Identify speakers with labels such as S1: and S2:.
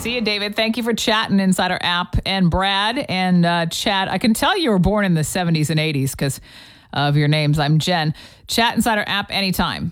S1: See you, David. Thank you for chatting inside our app. And Brad and Chad, I can tell you were born in the 70s and 80s because of your names. I'm Jen. Chat inside our app anytime.